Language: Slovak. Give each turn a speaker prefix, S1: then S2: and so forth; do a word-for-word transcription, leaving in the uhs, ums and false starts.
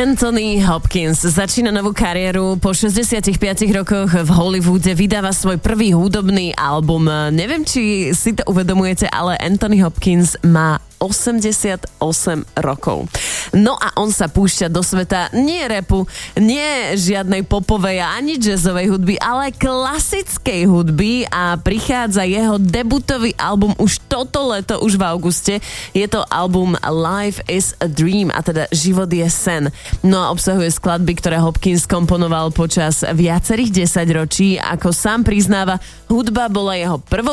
S1: Anthony Hopkins začína novú kariéru. Po šesťdesiatich piatich rokoch v Hollywoode vydáva svoj prvý hudobný album. Neviem, či si to uvedomujete, ale Anthony Hopkins má osemdesiatosem rokov. No a on sa púšťa do sveta nie rapu, nie žiadnej popovej ani jazzovej hudby, ale klasickej hudby a prichádza jeho debutový album už toto leto, už v auguste. Je to album Life is a Dream, a teda Život je sen. No a obsahuje skladby, ktoré Hopkins komponoval počas viacerých desaťročí. Ako sám priznáva, hudba bola jeho prvou